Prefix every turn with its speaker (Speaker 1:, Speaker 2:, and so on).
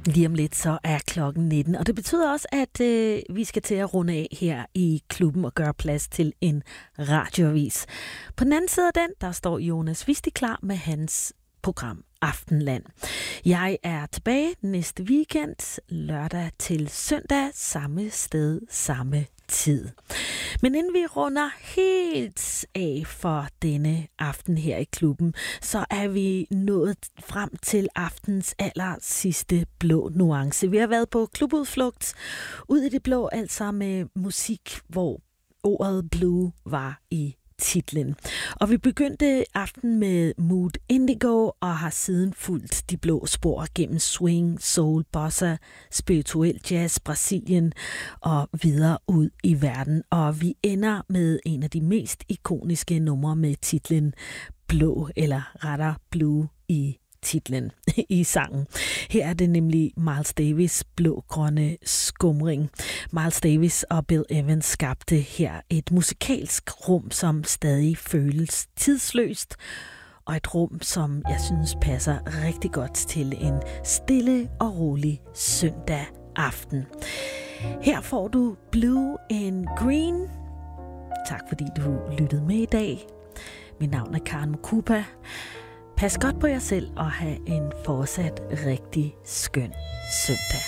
Speaker 1: Lige om lidt så er klokken 19, og det betyder også, at vi skal til at runde af her i klubben og gøre plads til en radioavis. På den anden side af den, der står Jonas Visti klar med hans program Aftenland. Jeg er tilbage næste weekend, lørdag til søndag, samme sted, samme tid. Men inden vi runder helt af for denne aften her i klubben, så er vi nået frem til aftens aller sidste blå nuance. Vi har været på klubudflugt ud i det blå, altså med musik, hvor ordet blue var i titlen. Og vi begyndte aften med Mood Indigo og har siden fulgt de blå spor gennem swing, soul, bossa, spirituel jazz, Brasilien og videre ud i verden. Og vi ender med en af de mest ikoniske numre med titlen Blå, eller rettere Blue i titlen i sangen. Her er det nemlig Miles Davis' blå-grønne skumring. Miles Davis og Bill Evans skabte her et musikalsk rum, som stadig føles tidsløst, og et rum, som jeg synes passer rigtig godt til en stille og rolig søndag aften. Her får du Blue and Green. Tak fordi du lyttede med i dag. Mit navn er Karen Mokupa. Pas godt på jer selv og have en fortsat rigtig skøn søndag.